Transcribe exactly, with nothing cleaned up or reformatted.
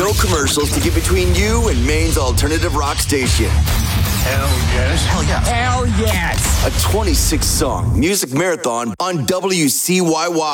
No commercials to get between you and Maine's alternative rock station. Hell yes. Hell yeah. Hell yes. A twenty-six song music marathon on W C Y Y.